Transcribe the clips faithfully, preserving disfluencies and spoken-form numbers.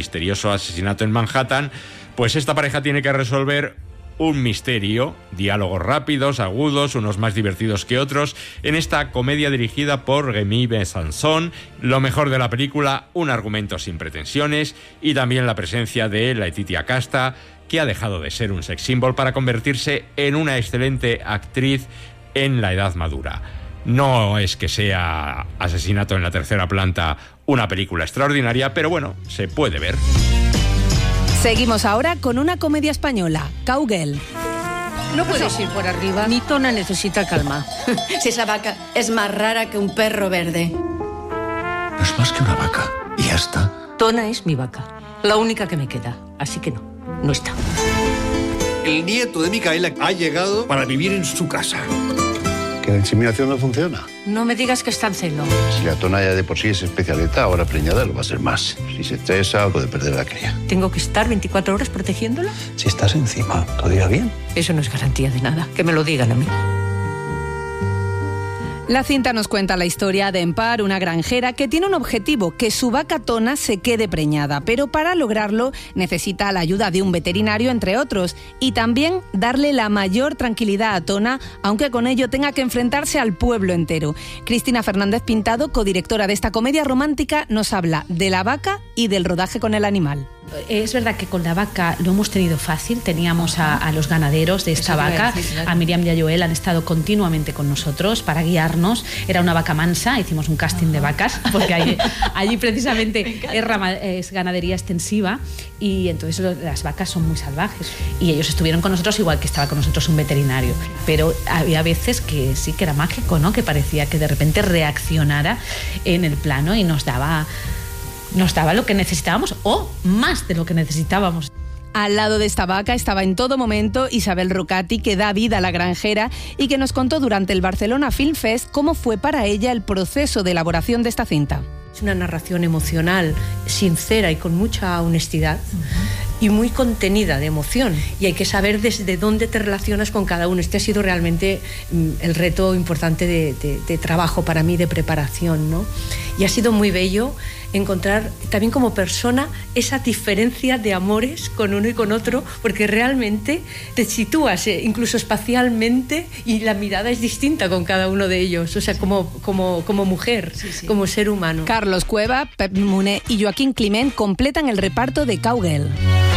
misterioso asesinato en Manhattan, pues esta pareja tiene que resolver un misterio, diálogos rápidos, agudos, unos más divertidos que otros, en esta comedia dirigida por Rémy Besançon. Lo mejor de la película, un argumento sin pretensiones y también la presencia de Laetitia Casta, que ha dejado de ser un sex symbol para convertirse en una excelente actriz en la edad madura. No es que sea Asesinato en la tercera planta una película extraordinaria, pero bueno, se puede ver. Seguimos ahora con una comedia española, Cowgirl. No puedes ir por arriba. Mi Tona necesita calma. Si esa vaca es más rara que un perro verde. No es más que una vaca. Y ya está. Tona es mi vaca. La única que me queda. Así que no, no está. El nieto de Micaela ha llegado para vivir en su casa. ¿Que la inseminación no funciona? No me digas que está en celo. Si la Tona ya de por sí es especialista, ahora preñada lo va a ser más. Si se estresa, puede perder la cría. ¿Tengo que estar veinticuatro horas protegiéndola? Si estás encima, ¿todo irá bien? Eso no es garantía de nada. Que me lo digan a mí. La cinta nos cuenta la historia de Empar, una granjera que tiene un objetivo, que su vaca Tona se quede preñada, pero para lograrlo necesita la ayuda de un veterinario, entre otros, y también darle la mayor tranquilidad a Tona, aunque con ello tenga que enfrentarse al pueblo entero. Cristina Fernández Pintado, codirectora de esta comedia romántica, nos habla de la vaca y del rodaje con el animal. Es verdad que con la vaca lo hemos tenido fácil, teníamos a, a los ganaderos de esta Eso vaca, decir, claro. A Miriam y a Joel han estado continuamente con nosotros para guiarnos. Era una vaca mansa, hicimos un casting de vacas, porque allí, allí precisamente es, rama, es ganadería extensiva y entonces lo, las vacas son muy salvajes. Y ellos estuvieron con nosotros igual que estaba con nosotros un veterinario. Pero había veces que sí que era mágico, ¿no? Que parecía que de repente reaccionara en el plano y nos daba... nos daba lo que necesitábamos o más de lo que necesitábamos. Al lado de esta vaca estaba en todo momento Isabel Rucati, que da vida a la granjera y que nos contó durante el Barcelona Film Fest cómo fue para ella el proceso de elaboración de esta cinta. Es una narración emocional, sincera y con mucha honestidad. Uh-huh. Y muy contenida de emoción, y hay que saber desde dónde te relacionas con cada uno. Este ha sido realmente el reto importante de, de, de trabajo para mí, de preparación, ¿no? Y ha sido muy bello encontrar también como persona esa diferencia de amores con uno y con otro, porque realmente te sitúas eh, incluso espacialmente y la mirada es distinta con cada uno de ellos, o sea, como, como, como mujer, sí, sí. Como ser humano. Carlos Cueva, Pep Muné y Joaquín Climent completan el reparto de Cowgirl.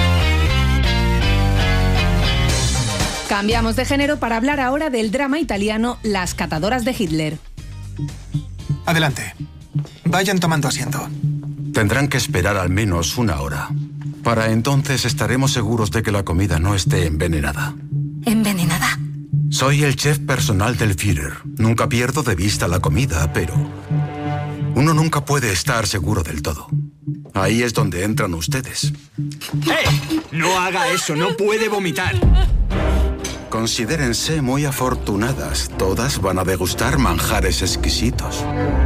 Cambiamos de género para hablar ahora del drama italiano Las catadoras de Hitler. Adelante. Vayan tomando asiento. Tendrán que esperar al menos una hora. Para entonces estaremos seguros de que la comida no esté envenenada. ¿Envenenada? Soy el chef personal del Führer. Nunca pierdo de vista la comida, pero uno nunca puede estar seguro del todo. Ahí es donde entran ustedes. ¡Eh! No haga eso, no puede vomitar. Considérense muy afortunadas. Todas van a degustar manjares exquisitos.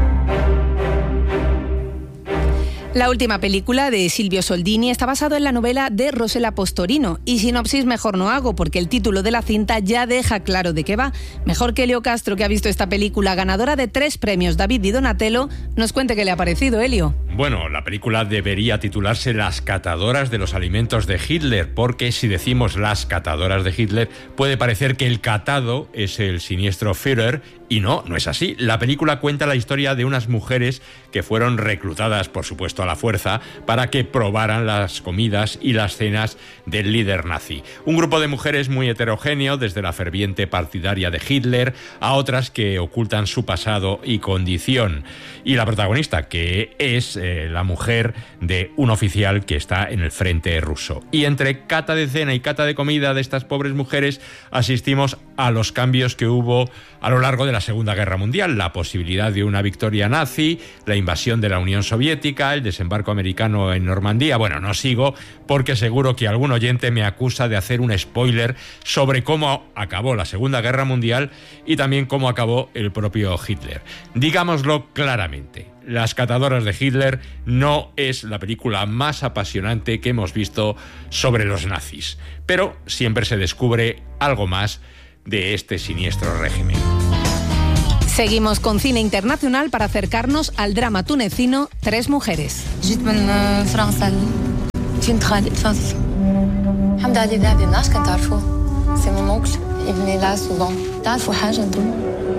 La última película de Silvio Soldini está basada en la novela de Rosella Postorino, y sinopsis mejor no hago porque el título de la cinta ya deja claro de qué va. Mejor que Elio Castro, que ha visto esta película ganadora de tres premios David y Donatello, nos cuente qué le ha parecido, Elio. Bueno, la película debería titularse Las catadoras de los alimentos de Hitler, porque si decimos las catadoras de Hitler puede parecer que el catado es el siniestro Führer, y no, no es así. La película cuenta la historia de unas mujeres que fueron reclutadas, por supuesto a la fuerza, para que probaran las comidas y las cenas del líder nazi. Un grupo de mujeres muy heterogéneo, desde la ferviente partidaria de Hitler a otras que ocultan su pasado y condición. Y la protagonista, que es eh, la mujer de un oficial que está en el frente ruso. Y entre cata de cena y cata de comida de estas pobres mujeres asistimos a los cambios que hubo a lo largo de la Segunda Guerra Mundial, la posibilidad de una victoria nazi, la invasión de la Unión Soviética, el desembarco americano en Normandía. Bueno, no sigo porque seguro que algún oyente me acusa de hacer un spoiler sobre cómo acabó la Segunda Guerra Mundial y también cómo acabó el propio Hitler. Digámoslo claramente, Las catadoras de Hitler no es la película más apasionante que hemos visto sobre los nazis, pero siempre se descubre algo más de este siniestro régimen. Seguimos con cine internacional para acercarnos al drama tunecino Tres mujeres. Tu ne traduis pas. الحمد لله ما بيمنعش كنت تعرفوه. C'est mon oncle. Il venait là souvent. تعرفوا حاجة انتم؟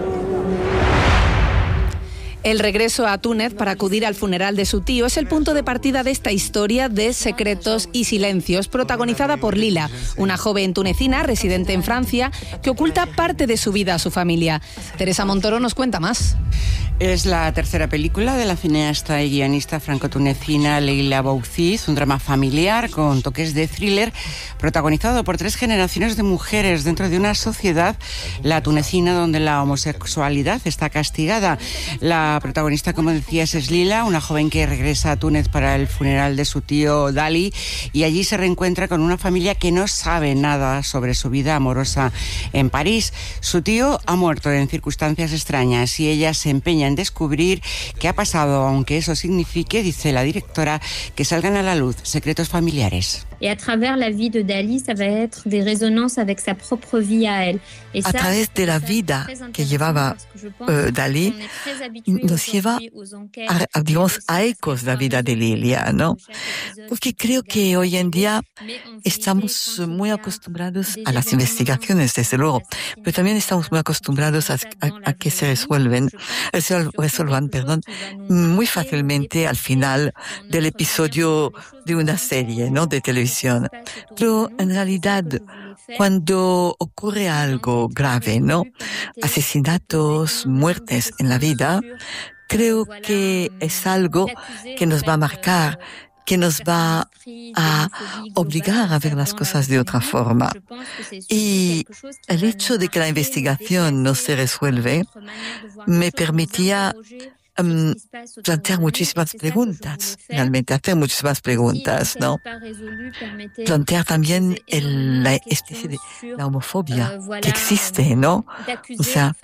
El regreso a Túnez para acudir al funeral de su tío es el punto de partida de esta historia de secretos y silencios, protagonizada por Lila, una joven tunecina residente en Francia que oculta parte de su vida a su familia. Teresa Montoro nos cuenta más. Es la tercera película de la cineasta y guionista franco-tunecina Leila Bouaziz, un drama familiar con toques de thriller, protagonizado por tres generaciones de mujeres dentro de una sociedad, la tunecina, donde la homosexualidad está castigada. La protagonista, como decías, es Lila, una joven que regresa a Túnez para el funeral de su tío Dali, y allí se reencuentra con una familia que no sabe nada sobre su vida amorosa en París. Su tío ha muerto en circunstancias extrañas y ella se empeña en descubrir qué ha pasado, aunque eso signifique, dice la directora, que salgan a la luz secretos familiares. Et à travers la vie de Dali, ça va être des résonances avec sa propre vie à elle. Et a través de la vida que llevaba uh, Dali, nos lleva a, a, digamos, a ecos de la vida de Lilia, ¿no? Porque creo que hoy en día estamos muy acostumbrados a las investigaciones, desde luego, pero también estamos muy acostumbrados a, a, a que se resuelven, se resuelvan, perdón, muy fácilmente al final del episodio de una serie, ¿no?, de televisión. Pero en realidad, cuando ocurre algo grave, ¿no?, asesinatos, muertes en la vida, creo que es algo que nos va a marcar, que nos va a obligar a ver las cosas de otra forma. Y el hecho de que la investigación no se resuelve me permitía Um, plantear muchísimas preguntas, realmente hacer muchísimas preguntas, ¿no? Plantear también el, la especie de la homofobia que existe, ¿no? O sea,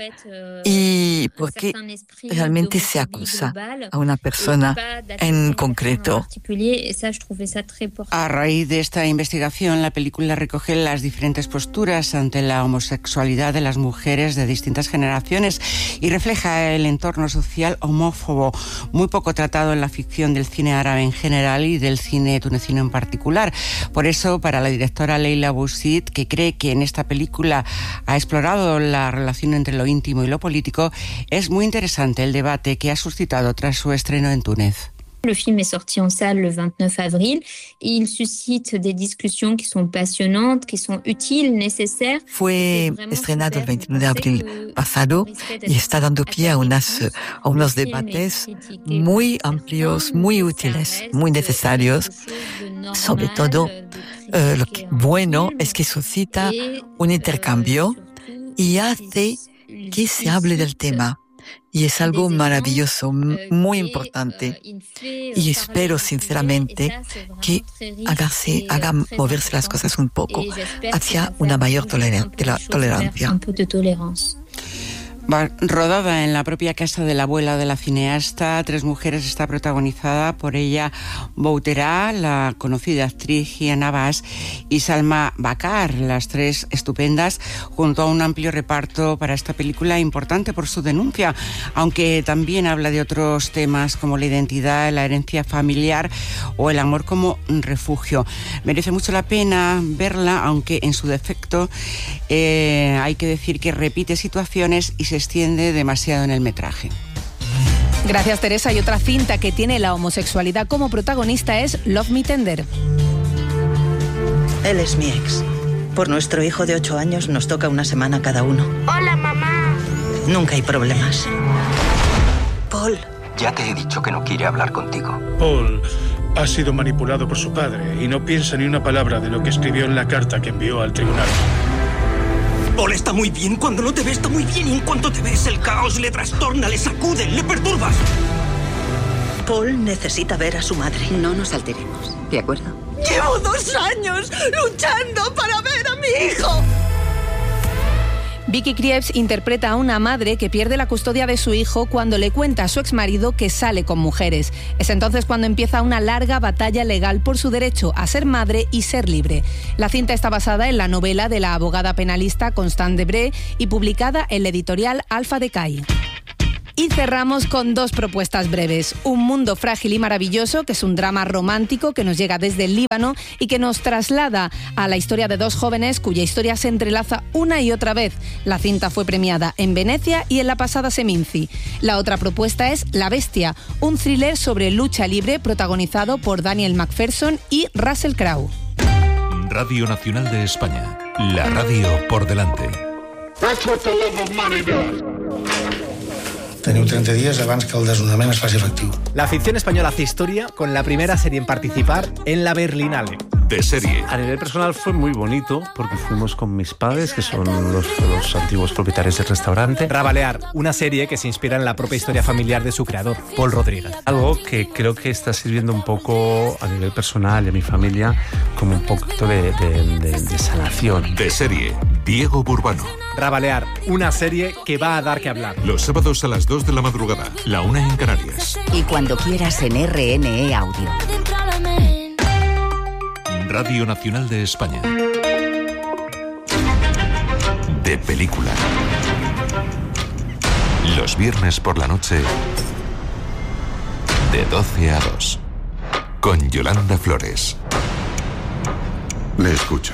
y por qué realmente se acusa a una persona en concreto. A raíz de esta investigación, la película recoge las diferentes posturas ante la homosexualidad de las mujeres de distintas generaciones y refleja el entorno social homosexual homófobo, muy poco tratado en la ficción del cine árabe en general y del cine tunecino en particular. Por eso, para la directora Leila Bouaziz, que cree que en esta película ha explorado la relación entre lo íntimo y lo político, es muy interesante el debate que ha suscitado tras su estreno en Túnez. Le film est sorti en salle le veintinueve avril et il suscite des discussions qui sont passionnantes, qui sont utiles, nécessaires. Fue estrenado el veintinueve de abril pasado y está dando pie a, unas, a unos debates muy amplios, muy útiles, muy necesarios. Sobre todo, uh, lo que bueno es que suscita un intercambio y hace que se hable del tema. Y es algo maravilloso, muy importante. Y espero sinceramente que hagarse, haga moverse las cosas un poco hacia una mayor tolerancia. Rodada en la propia casa de la abuela de la cineasta, Tres mujeres está protagonizada por ella Bouterá, la conocida actriz Gian Abbas, y Salma Bakar, las tres estupendas, junto a un amplio reparto para esta película importante por su denuncia, aunque también habla de otros temas como la identidad, la herencia familiar o el amor como refugio. Merece mucho la pena verla, aunque en su defecto eh, hay que decir que repite situaciones y se extiende demasiado en el metraje. Gracias, Teresa. Y otra cinta que tiene la homosexualidad como protagonista es Love Me Tender. Él es mi ex. Por nuestro hijo de ocho años nos toca una semana cada uno. Hola, mamá. Nunca hay problemas. Paul. Ya te he dicho que no quiere hablar contigo. Paul ha sido manipulado por su padre y no piensa ni una palabra de lo que escribió en la carta que envió al tribunal. Paul está muy bien, cuando no te ve está muy bien y en cuanto te ves el caos le trastorna, le sacude, le perturbas. Paul necesita ver a su madre. No nos alteremos, ¿de acuerdo? Llevo dos años luchando para ver a mi hijo. Vicky Krieps interpreta a una madre que pierde la custodia de su hijo cuando le cuenta a su exmarido que sale con mujeres. Es entonces cuando empieza una larga batalla legal por su derecho a ser madre y ser libre. La cinta está basada en la novela de la abogada penalista Constance Debré y publicada en la editorial Alpha Decay. Y cerramos con dos propuestas breves. Un mundo frágil y maravilloso, que es un drama romántico que nos llega desde el Líbano y que nos traslada a la historia de dos jóvenes cuya historia se entrelaza una y otra vez. La cinta fue premiada en Venecia y en la pasada Seminci. La otra propuesta es La Bestia, un thriller sobre lucha libre protagonizado por Daniel Macpherson y Russell Crowe. Radio Nacional de España, la radio por delante. Teniu treinta días abans que el desnonament es faci efectiu. La ficción española hace historia con la primera serie en participar en la Berlinale. De serie. A nivel personal fue muy bonito porque fuimos con mis padres, que son los, los antiguos propietarios del restaurante. Rabalear, una serie que se inspira en la propia historia familiar de su creador, Paul Rodríguez. Algo que creo que está sirviendo un poco a nivel personal y a mi familia como un poquito de, de, de, de sanación. De serie, Diego Burbano. Rabalear, una serie que va a dar que hablar. Los sábados a las dos de la madrugada, la una en Canarias. Y cuando quieras en R N E Audio. Radio Nacional de España. De película. Los viernes por la noche, de doce a dos. Con Yolanda Flores. Me escucha.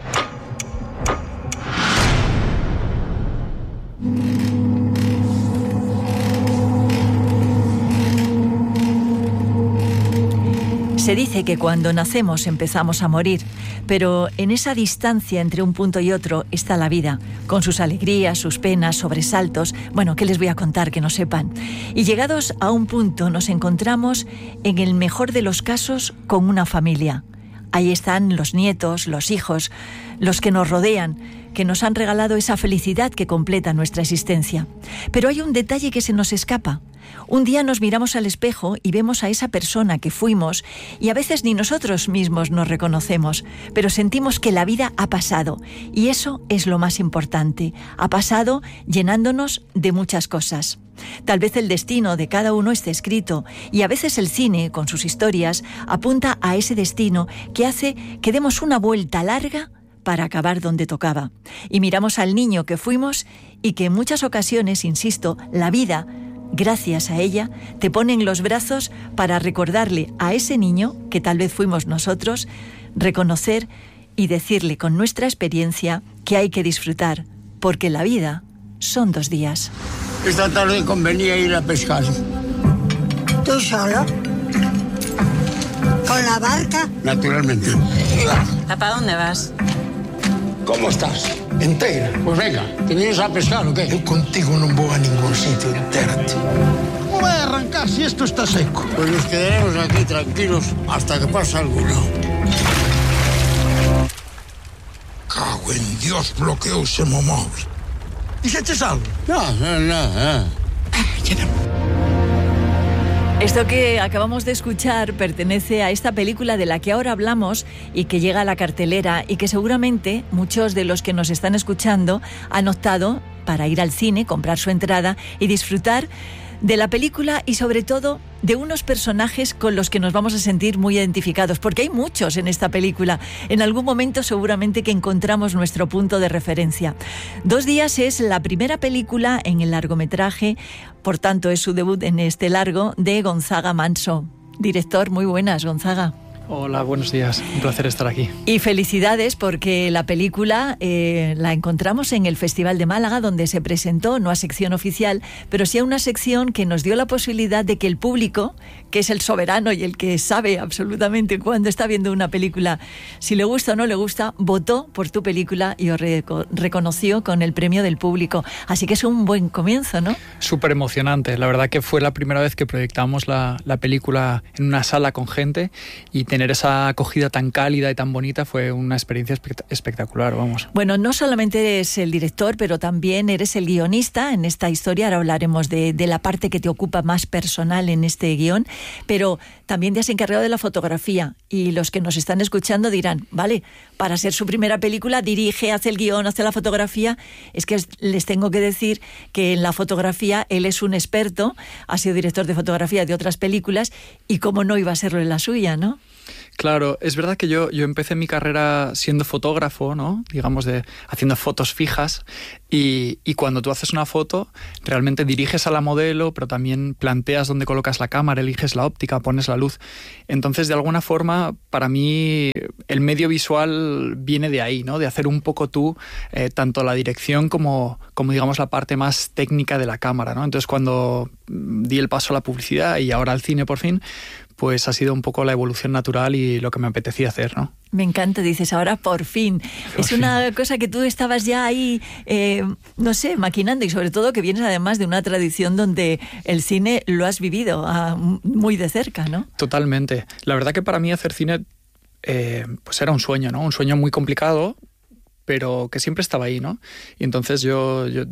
Se dice que cuando nacemos empezamos a morir, pero en esa distancia entre un punto y otro está la vida, con sus alegrías, sus penas, sobresaltos. Bueno, ¿qué les voy a contar que no sepan? Y llegados a un punto nos encontramos, en el mejor de los casos, con una familia. Ahí están los nietos, los hijos, los que nos rodean, que nos han regalado esa felicidad que completa nuestra existencia. Pero hay un detalle que se nos escapa. Un día nos miramos al espejo y vemos a esa persona que fuimos y a veces ni nosotros mismos nos reconocemos, pero sentimos que la vida ha pasado y eso es lo más importante. Ha pasado llenándonos de muchas cosas. Tal vez el destino de cada uno esté escrito y a veces el cine, con sus historias, apunta a ese destino que hace que demos una vuelta larga para acabar donde tocaba. Y miramos al niño que fuimos y que en muchas ocasiones, insisto, la vida, gracias a ella, te pone en los brazos para recordarle a ese niño, que tal vez fuimos nosotros, reconocer y decirle con nuestra experiencia que hay que disfrutar, porque la vida son dos días. Esta tarde convenía ir a pescar. ¿Tú solo? ¿Con la barca? Naturalmente. ¿Para dónde vas? ¿Cómo estás? Entera. Pues venga, ¿te vienes a pescar o qué? Yo contigo no voy a ningún sitio, entérate. ¿Cómo voy a arrancar si esto está seco? Pues nos quedaremos aquí tranquilos hasta que pase alguno. Cago en Dios, bloqueó ese móvil. ¿Y si te salgo? No, no, no. no. Esto que acabamos de escuchar pertenece a esta película de la que ahora hablamos y que llega a la cartelera y que seguramente muchos de los que nos están escuchando han optado para ir al cine, comprar su entrada y disfrutar de la película y sobre todo de unos personajes con los que nos vamos a sentir muy identificados, porque hay muchos en esta película. En algún momento seguramente que encontramos nuestro punto de referencia. Dos días es la primera película en el largometraje, por tanto es su debut en este largo, de Gonzaga Manso. Director, muy buenas, Gonzaga. Hola, buenos días. Un placer estar aquí. Y felicidades porque la película eh, la encontramos en el Festival de Málaga, donde se presentó, no a sección oficial, pero sí a una sección que nos dio la posibilidad de que el público, que es el soberano y el que sabe absolutamente cuándo está viendo una película, si le gusta o no le gusta, votó por tu película y os reco- reconoció con el premio del público. Así que es un buen comienzo, ¿no? Súper emocionante. La verdad que fue la primera vez que proyectamos la, la película en una sala con gente y tener esa acogida tan cálida y tan bonita fue una experiencia espect- espectacular, vamos. Bueno, no solamente eres el director, pero también eres el guionista en esta historia. Ahora hablaremos de, de la parte que te ocupa más personal en este guión, pero también te has encargado de la fotografía y los que nos están escuchando dirán, vale, para ser su primera película dirige, hace el guión, hace la fotografía. Es que les tengo que decir que en la fotografía él es un experto, ha sido director de fotografía de otras películas y cómo no iba a serlo en la suya, ¿no? Claro, es verdad que yo, yo empecé mi carrera siendo fotógrafo, ¿no? Digamos, de haciendo fotos fijas, y, y cuando tú haces una foto, realmente diriges a la modelo, pero también planteas dónde colocas la cámara, eliges la óptica, pones la luz. Entonces, de alguna forma, para mí, el medio visual viene de ahí, ¿no? De hacer un poco tú, eh, tanto la dirección como, como, digamos, la parte más técnica de la cámara, ¿no? Entonces, cuando di el paso a la publicidad y ahora al cine por fin, pues ha sido un poco la evolución natural y lo que me apetecía hacer, ¿no? Me encanta, dices, ahora por fin. Por es fin. Una cosa que tú estabas ya ahí, eh, no sé, maquinando, y sobre todo que vienes además de una tradición donde el cine lo has vivido a, muy de cerca, ¿no? Totalmente. La verdad que para mí hacer cine eh, pues era un sueño, ¿no? Un sueño muy complicado, pero que siempre estaba ahí, ¿no? Y entonces yo, yo,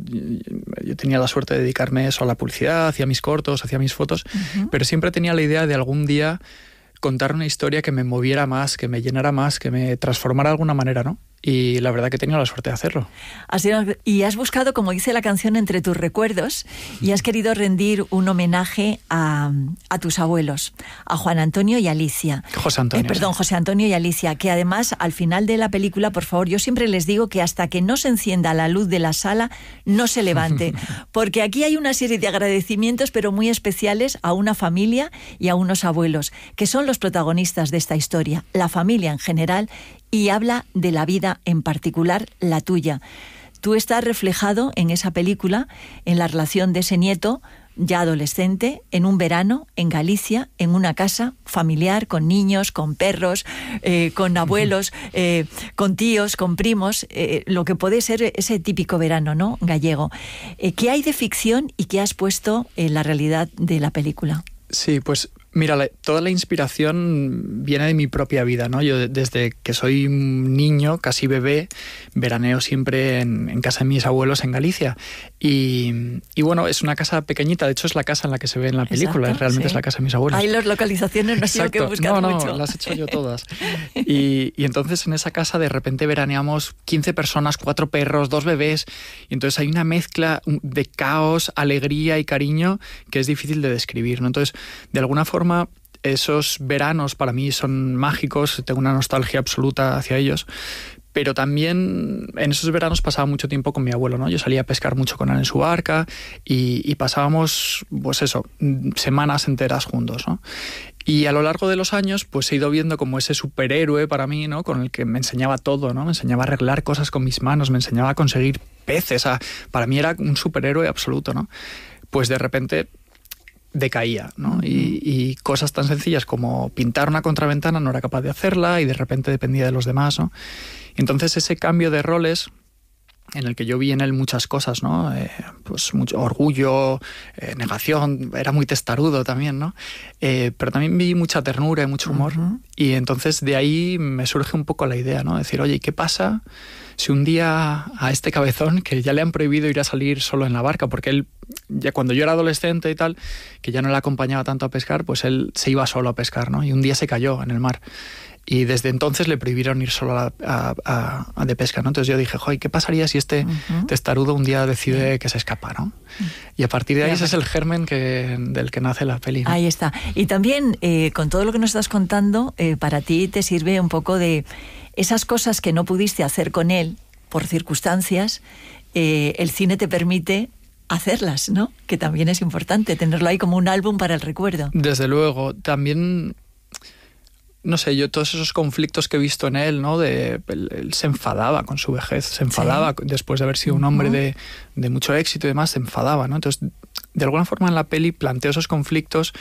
yo tenía la suerte de dedicarme eso a la publicidad, hacía mis cortos, hacía mis fotos, uh-huh. pero siempre tenía la idea de algún día contar una historia que me moviera más, que me llenara más, que me transformara de alguna manera, ¿no? Y la verdad que he tenido la suerte de hacerlo. Has sido, y has buscado, como dice la canción, entre tus recuerdos, y has querido rendir un homenaje a, a tus abuelos, a Juan Antonio y Alicia. José Antonio. Eh, perdón, sí. José Antonio y Alicia, que además al final de la película, por favor, yo siempre les digo que hasta que no se encienda la luz de la sala, no se levante, porque aquí hay una serie de agradecimientos, pero muy especiales a una familia y a unos abuelos, que son los protagonistas de esta historia, la familia en general, y habla de la vida en particular, la tuya. Tú estás reflejado en esa película, en la relación de ese nieto, ya adolescente, en un verano, en Galicia, en una casa familiar, con niños, con perros, eh, con abuelos, eh, con tíos, con primos, eh, lo que puede ser ese típico verano, ¿no?, gallego. Eh, ¿Qué hay de ficción y qué has puesto en la realidad de la película? Sí, pues mira, la, toda la inspiración viene de mi propia vida, ¿no? Yo desde que soy un niño, casi bebé, veraneo siempre en, en casa de mis abuelos en Galicia. Y, y bueno, es una casa pequeñita, de hecho es la casa en la que se ve en la película. Exacto, realmente sí. Es la casa de mis abuelos. Ahí las localizaciones no tengo que buscar no, mucho. No, las he hecho yo todas. Y, y entonces en esa casa de repente veraneamos quince personas, cuatro perros, dos bebés, y entonces hay una mezcla de caos, alegría y cariño que es difícil de describir, ¿no? Entonces, de alguna forma, esos veranos para mí son mágicos, tengo una nostalgia absoluta hacia ellos, pero también en esos veranos pasaba mucho tiempo con mi abuelo, ¿no? Yo salía a pescar mucho con él en su barca y, y pasábamos, pues eso, semanas enteras juntos, ¿no? Y a lo largo de los años, pues he ido viendo como ese superhéroe para mí, ¿no? Con el que me enseñaba todo, ¿no? Me enseñaba a arreglar cosas con mis manos, me enseñaba a conseguir peces, a, para mí era un superhéroe absoluto, ¿no? Pues de repente decaía, ¿no? Y, y cosas tan sencillas como pintar una contraventana no era capaz de hacerla y de repente dependía de los demás, ¿no? Entonces ese cambio de roles en el que yo vi en él muchas cosas, ¿no? Eh, pues mucho orgullo, eh, negación, era muy testarudo también, ¿no? Eh, pero también vi mucha ternura y mucho humor. Uh-huh. Y entonces de ahí me surge un poco la idea, ¿no? Decir, oye, ¿qué pasa si un día a este cabezón, que ya le han prohibido ir a salir solo en la barca, porque él, ya cuando yo era adolescente y tal, que ya no le acompañaba tanto a pescar, pues él se iba solo a pescar, ¿no? Y un día se cayó en el mar. Y desde entonces le prohibieron ir solo a, a, a, a de pesca, ¿no? Entonces yo dije, joder, ¿qué pasaría si este uh-huh. testarudo un día decide que se escapa, ¿no? Uh-huh. Y a partir de ahí ese es el germen que, del que nace la peli, ¿no? Ahí está. Y también, eh, con todo lo que nos estás contando, eh, para ti te sirve un poco de esas cosas que no pudiste hacer con él por circunstancias, eh, el cine te permite hacerlas, ¿no? Que también es importante, tenerlo ahí como un álbum para el recuerdo. Desde luego. También, no sé, yo todos esos conflictos que he visto en él, ¿no? De, él, él se enfadaba con su vejez, se enfadaba sí. después de haber sido un hombre uh-huh. de, de mucho éxito y demás, se enfadaba, ¿no? Entonces, de alguna forma en la peli planteo esos conflictos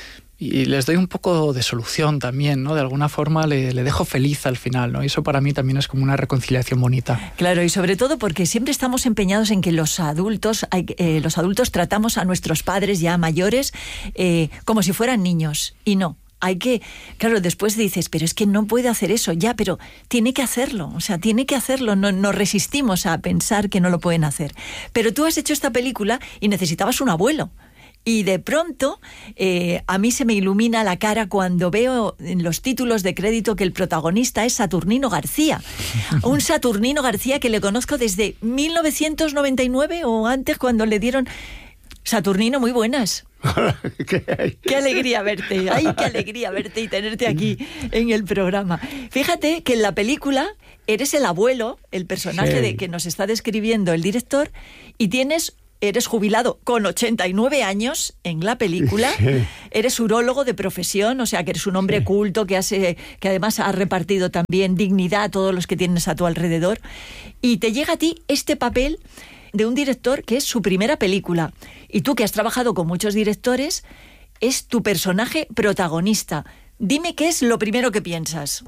y les doy un poco de solución también, ¿no? De alguna forma le, le dejo feliz al final, ¿no? Y eso para mí también es como una reconciliación bonita. Claro, y sobre todo porque siempre estamos empeñados en que los adultos, hay, eh, los adultos tratamos a nuestros padres ya mayores eh, como si fueran niños, y no. Hay que, claro, después dices, pero es que no puede hacer eso, ya, pero tiene que hacerlo, o sea, tiene que hacerlo, no, no resistimos a pensar que no lo pueden hacer. Pero tú has hecho esta película y necesitabas un abuelo. Y de pronto eh, a mí se me ilumina la cara cuando veo en los títulos de crédito que el protagonista es Saturnino García. Un Saturnino García que le conozco desde mil novecientos noventa y nueve o antes, cuando le dieron... Saturnino, muy buenas. Qué alegría verte, ay, qué alegría verte y tenerte aquí en el programa. Fíjate que en la película eres el abuelo, el personaje sí. de que nos está describiendo el director, y tienes... Eres jubilado con ochenta y nueve años en la película, sí. Eres urólogo de profesión, o sea que eres un hombre sí. culto que, hace, que además ha repartido también dignidad a todos los que tienes a tu alrededor, y te llega a ti este papel de un director que es su primera película, y tú que has trabajado con muchos directores, es tu personaje protagonista. Dime qué es lo primero que piensas.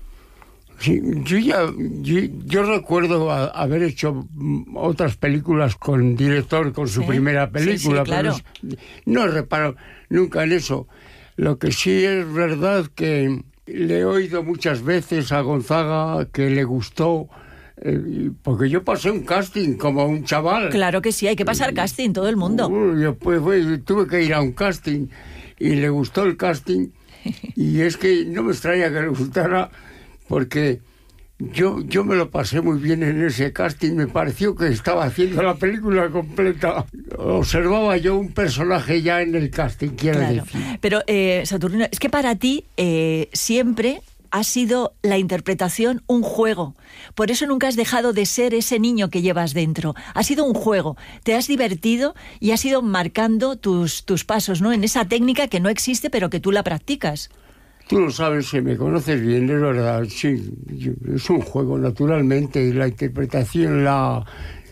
Sí, yo ya yo, yo recuerdo a, haber hecho otras películas con director, con su sí, primera película, sí, sí, claro. Pero es, no reparo nunca en eso. Lo que sí es verdad que le he oído muchas veces a Gonzaga que le gustó, eh, porque yo pasé un casting como un chaval. Claro que sí, hay que pasar casting, todo el mundo. Uh, yo pues, pues, tuve que ir a un casting y le gustó el casting, y es que no me extraña que le gustara, porque yo, yo me lo pasé muy bien en ese casting, me pareció que estaba haciendo la película completa. Observaba yo un personaje ya en el casting, quiero claro. decir. Pero, eh, Saturnino, es que para ti eh, siempre ha sido la interpretación un juego. Por eso nunca has dejado de ser ese niño que llevas dentro. Ha sido un juego. Te has divertido y has ido marcando tus, tus pasos, ¿no? En esa técnica que no existe, pero que tú la practicas. Tú lo sabes, si me conoces bien, es verdad, sí, es un juego, naturalmente, y la interpretación, la...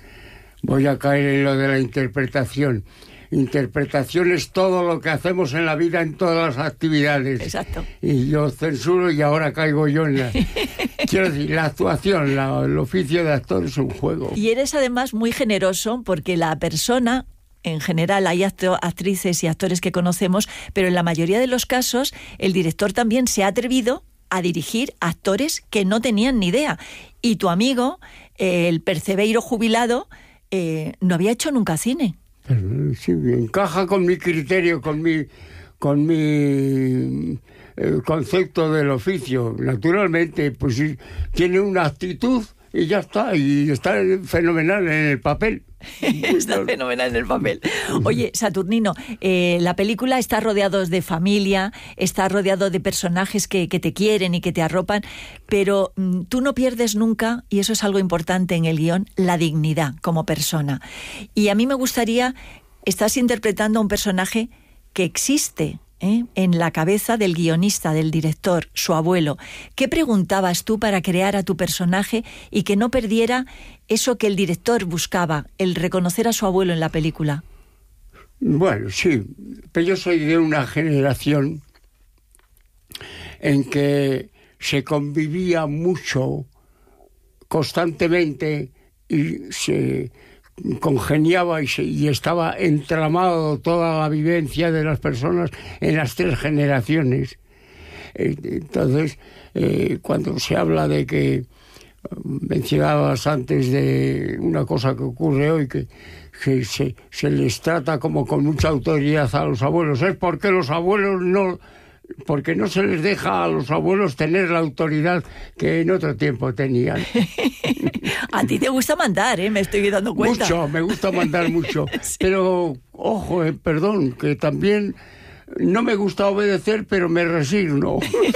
voy a caer en lo de la interpretación. Interpretación es todo lo que hacemos en la vida, en todas las actividades. Exacto. Y yo censuro y ahora caigo yo en la... Quiero decir, la actuación, la, el oficio de actor es un juego. Y eres además muy generoso porque la persona... En general hay acto, actrices y actores que conocemos, pero en la mayoría de los casos el director también se ha atrevido a dirigir actores que no tenían ni idea. Y tu amigo, eh, el Percebeiro jubilado, eh, no había hecho nunca cine. Pero, sí, encaja con mi criterio, con mi, con mi eh, concepto del oficio. Naturalmente, pues sí, tiene una actitud y ya está, y está fenomenal en el papel. Está fenomenal en el papel. Oye, Saturnino, eh, la película está rodeado de familia, está rodeado de personajes que, que te quieren y que te arropan, pero mm, tú no pierdes nunca, y eso es algo importante en el guión, la dignidad como persona. Y a mí me gustaría, estás interpretando a un personaje que existe, ¿eh?, en la cabeza del guionista, del director, su abuelo. ¿Qué preguntabas tú para crear a tu personaje y que no perdiera eso que el director buscaba, el reconocer a su abuelo en la película? Bueno, sí, pero yo soy de una generación en que se convivía mucho, constantemente, y se congeniaba y, se, y estaba entramado toda la vivencia de las personas en las tres generaciones. Entonces, eh, cuando se habla de que mencionabas antes de una cosa que ocurre hoy, que, que se, se les trata como con mucha autoridad a los abuelos, es porque los abuelos no... porque no se les deja a los abuelos tener la autoridad que en otro tiempo tenían. A ti te gusta mandar, ¿eh? Me estoy dando cuenta. Mucho, me gusta mandar mucho. Sí. Pero, ojo, eh, perdón, que también no me gusta obedecer, pero me resigno.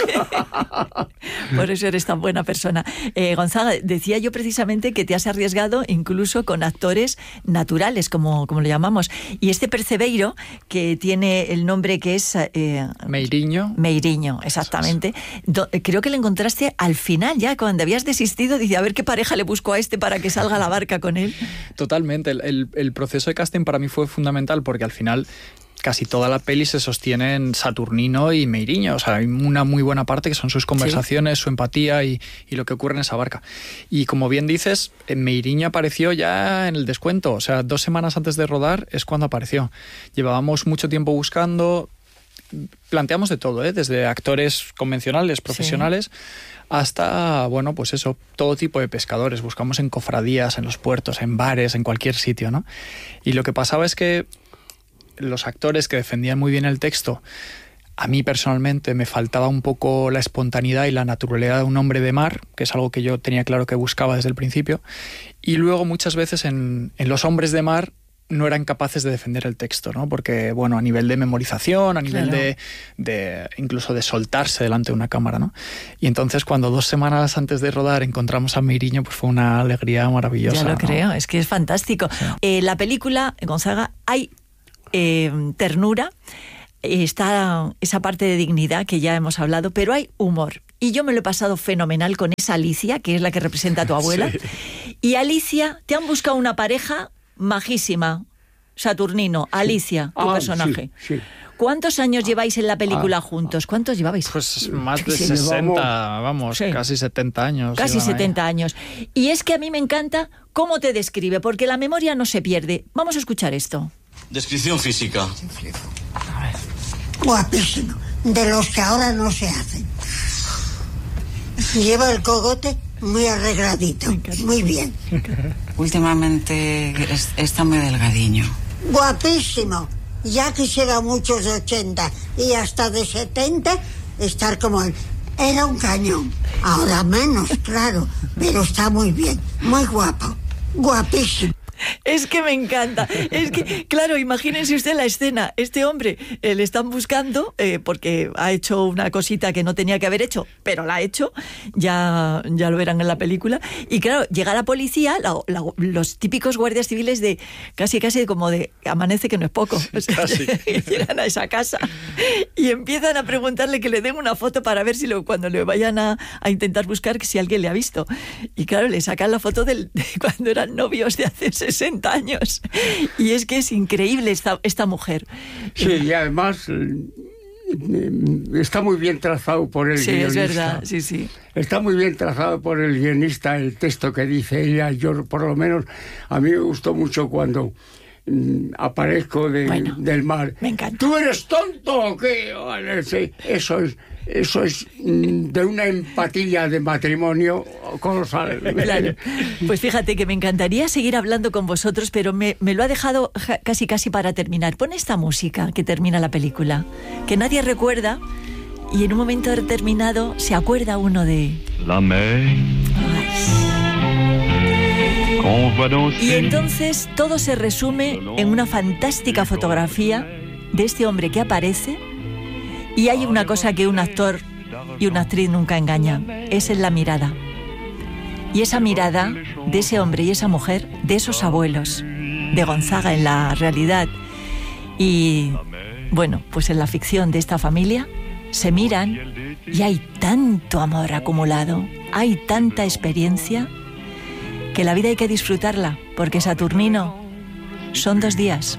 Por eso eres tan buena persona. Eh, Gonzaga, decía yo precisamente que te has arriesgado incluso con actores naturales, como, como lo llamamos. Y este Percebeiro, que tiene el nombre que es... Eh, Meiriño. Meiriño, exactamente. Do, creo que le encontraste al final, ya cuando habías desistido, dice, a ver qué pareja le busco a este para que salga a la barca con él. Totalmente. El, el, el proceso de casting para mí fue fundamental porque al final... casi toda la peli se sostiene en Saturnino y Meiriño. O sea, hay una muy buena parte que son sus conversaciones, sí, su empatía y, y lo que ocurre en esa barca. Y como bien dices, Meiriño apareció ya en el descuento. O sea, dos semanas antes de rodar es cuando apareció. Llevábamos mucho tiempo buscando... Planteamos de todo, ¿eh? Desde actores convencionales, profesionales... Sí. Hasta, bueno, pues eso, todo tipo de pescadores. Buscamos en cofradías, en los puertos, en bares, en cualquier sitio, ¿no? Y lo que pasaba es que los actores que defendían muy bien el texto, a mí personalmente me faltaba un poco la espontaneidad y la naturalidad de un hombre de mar, que es algo que yo tenía claro que buscaba desde el principio. Y luego muchas veces en, en los hombres de mar no eran capaces de defender el texto, ¿no? Porque, bueno, a nivel de memorización, a nivel claro. de, de incluso de soltarse delante de una cámara, ¿no? Y entonces, cuando dos semanas antes de rodar encontramos a Meiriño, pues fue una alegría maravillosa. Ya lo ¿no? creo, es que es fantástico. Sí. Eh, la película, Gonzaga, hay eh, ternura, está esa parte de dignidad que ya hemos hablado, pero hay humor. Y yo me lo he pasado fenomenal con esa Alicia, que es la que representa a tu abuela. Sí. Y Alicia, te han buscado una pareja majísima, Saturnino, Alicia, tu ah, personaje. Sí, sí. ¿Cuántos años lleváis en la película ah, juntos? ¿Cuántos llevabais? Pues más de sesenta, vamos, sí. casi setenta años. Casi setenta ahí. años. Y es que a mí me encanta cómo te describe, porque la memoria no se pierde. Vamos a escuchar esto. Descripción física. A ver. Guapísimo, de los que ahora no se hacen. Lleva el cogote muy arregladito, muy bien. Últimamente es, está muy delgadiño. Guapísimo. Ya quisiera muchos de ochenta y hasta de setenta estar como él. Era un cañón. Ahora menos, claro, pero está muy bien, muy guapo, guapísimo. Es que me encanta. Es que, claro, imagínense usted la escena. Este hombre eh, le están buscando eh, porque ha hecho una cosita que no tenía que haber hecho, pero la ha hecho. Ya, ya lo verán en la película. Y claro, llega la policía, la, la, los típicos guardias civiles de casi, casi como de amanece que no es poco. O sea, casi. Llegan a esa casa y empiezan a preguntarle que le den una foto para ver si lo, cuando le vayan a, a intentar buscar que si alguien le ha visto. Y claro, le sacan la foto del, de cuando eran novios de hace sesenta años. Y es que es increíble esta, esta mujer. Sí, y además está muy bien trazado por el sí, guionista. Sí, es verdad, sí, sí. Está muy bien trazado por el guionista el texto que dice ella. Yo, por lo menos, a mí me gustó mucho cuando mm, aparezco de, bueno, del mar. Me encanta. ¿Tú eres tonto o qué? Eso es... Eso es de una empatía de matrimonio colosal. Claro. Pues fíjate que me encantaría seguir hablando con vosotros, pero me, me lo ha dejado casi casi para terminar. Pon esta música que termina la película, que nadie recuerda, y en un momento determinado se acuerda uno de... La mer. Y entonces todo se resume en una fantástica fotografía de este hombre que aparece. Y hay una cosa que un actor y una actriz nunca engañan, esa es la mirada. Y esa mirada de ese hombre y esa mujer, de esos abuelos, de Gonzaga en la realidad y, bueno, pues en la ficción de esta familia, se miran y hay tanto amor acumulado, hay tanta experiencia, que la vida hay que disfrutarla, porque Saturnino son dos días.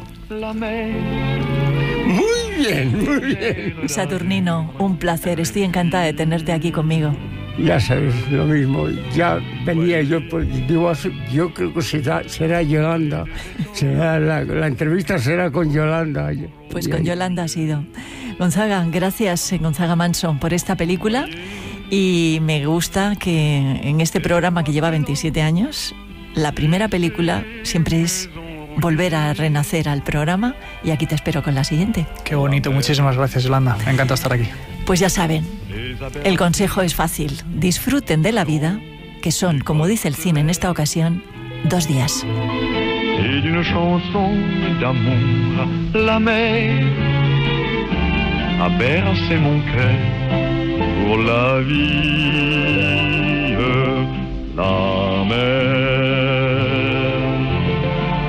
Muy bien, muy bien. Saturnino, un placer. Estoy encantada de tenerte aquí conmigo. Ya sabes, lo mismo. Ya venía yo, pues, digo, yo creo que será, será Yolanda. Será la, la entrevista será con Yolanda. Pues con Yolanda ha sido. Gonzaga, gracias, Gonzaga Manso, por esta película. Y me gusta que en este programa que lleva veintisiete años, la primera película siempre es volver a renacer al programa, y aquí te espero con la siguiente. Qué bonito, muchísimas gracias, Yolanda, me encanta estar aquí. Pues ya saben, el consejo es fácil, disfruten de la vida, que son, como dice el cine en esta ocasión, dos días. Et d'une chanson d'amour, la mer a bercé mon cœur pour la vie, la mer.